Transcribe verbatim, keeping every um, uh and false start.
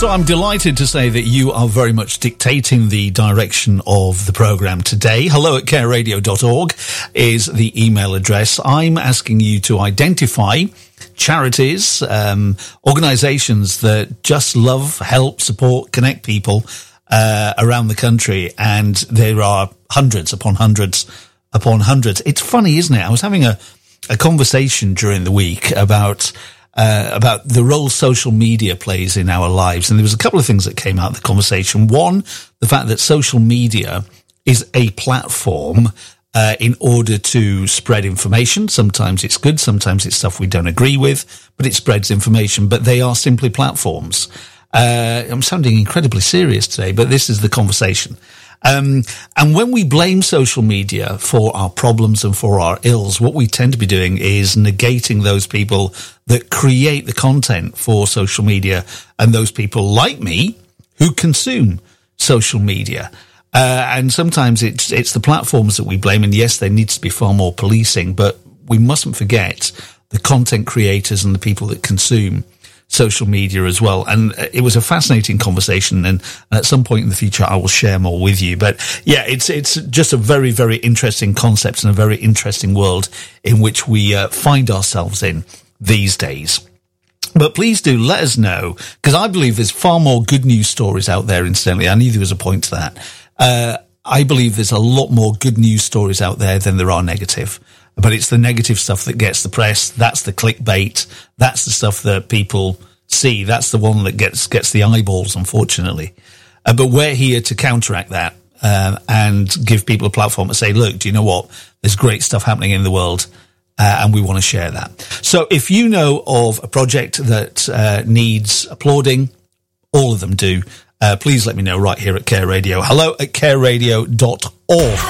So I'm delighted to say that you are very much dictating the direction of the programme today. Hello at care radio dot org is the email address. I'm asking you to identify charities, um, organisations that just love, help, support, connect people uh, around the country. And there are hundreds upon hundreds upon hundreds. It's funny, isn't it? I was having a, a conversation during the week about... Uh, about the role social media plays in our lives. And there was a couple of things that came out of the conversation. One, the fact that social media is a platform uh, in order to spread information. Sometimes it's good, sometimes it's stuff we don't agree with, but it spreads information. But they are simply platforms. Uh, I'm sounding incredibly serious today, but this is the conversation. Um, and when we blame social media for our problems and for our ills, what we tend to be doing is negating those people that create the content for social media and those people like me who consume social media. Uh, and sometimes it's, it's the platforms that we blame. And yes, there needs to be far more policing, but we mustn't forget the content creators and the people that consume social media as well. And it was a fascinating conversation, and at some point in the future I will share more with you. But yeah, it's it's just a very, very interesting concept and a very interesting world in which we uh, find ourselves in these days. But please do let us know, because I believe there's far more good news stories out there. Incidentally, I knew there was a point to that. Uh, I believe there's a lot more good news stories out there than there are negative. But it's the negative stuff that gets the press. That's the clickbait. That's the stuff that people see. That's the one that gets gets the eyeballs, unfortunately. Uh, but we're here to counteract that uh, and give people a platform to say, look, do you know what? There's great stuff happening in the world, uh, and we want to share that. So if you know of a project that uh, needs applauding, all of them do. Uh, please let me know right here at Care Radio. Hello at care radio dot org.